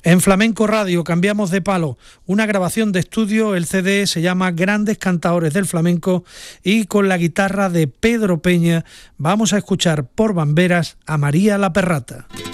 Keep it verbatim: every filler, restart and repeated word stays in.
En Flamenco Radio cambiamos de palo, una grabación de estudio, el C D se llama Grandes Cantaores del Flamenco y con la guitarra de Pedro Peña vamos a escuchar por bamberas a María la Perrata.